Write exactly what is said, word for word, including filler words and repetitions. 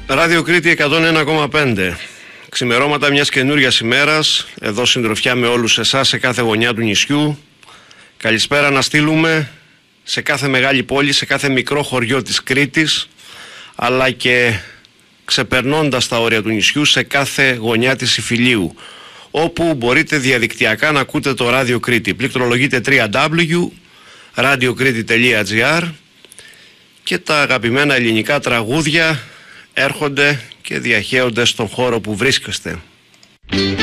Ράδιο Κρήτη εκατόν ένα κόμμα πέντε. Ξημερώματα μιας καινούριας ημέρας. Εδώ συντροφιά με όλους εσάς σε κάθε γωνιά του νησιού. Καλησπέρα να στείλουμε σε κάθε μεγάλη πόλη, σε κάθε μικρό χωριό της Κρήτης, αλλά και ξεπερνώντας τα όρια του νησιού σε κάθε γωνιά της Ιφιλίου, όπου μπορείτε διαδικτυακά να ακούτε το Ράδιο Κρήτη. Πληκτρολογείτε double-u double-u double-u τελεία ραδιοκρίτη τελεία τζι άρ και τα αγαπημένα ελληνικά τραγούδια έρχονται και διαχέονται στον χώρο που βρίσκεστε.